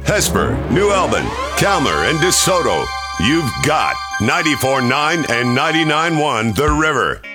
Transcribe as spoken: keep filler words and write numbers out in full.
Hesper, New Albin, Calmer, and DeSoto. You've got ninety-four point nine and ninety-nine point one The River.